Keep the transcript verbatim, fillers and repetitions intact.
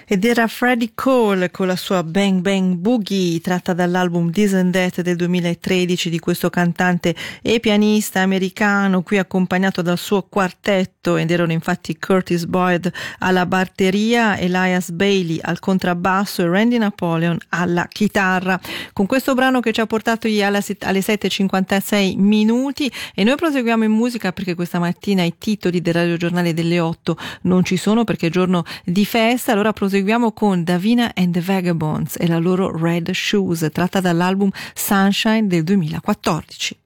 Ed era Freddie Cole con la sua Bang Bang Boogie, tratta dall'album This and That del duemilatredici di questo cantante e pianista americano, qui accompagnato dal suo quartetto, ed erano infatti Curtis Boyd alla batteria, Elias Bailey al contrabbasso e Randy Napoleon alla chitarra. Con questo brano che ci ha portato alle sette e cinquantasei minuti, e noi proseguiamo in musica perché questa mattina i titoli del radiogiornale delle otto non ci sono perché è giorno di festa. Allora proseguiamo con Davina and the Vagabonds e la loro Red Shoes, tratta dall'album Sunshine del duemilaquattordici.